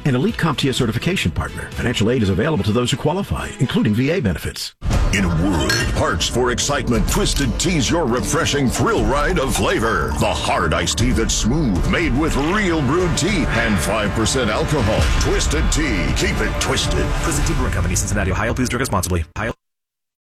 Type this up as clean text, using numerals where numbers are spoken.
An Elite CompTIA certification partner. Financial aid is available to those who qualify, including VA benefits. In a world parched for excitement, Twisted Tea's your refreshing thrill ride of flavor. The hard iced tea that's smooth, made with real brewed tea and 5% alcohol. Twisted Tea. Keep it twisted. Twisted Tea Brewing Company, Cincinnati, Ohio. Please drink responsibly. Ohio.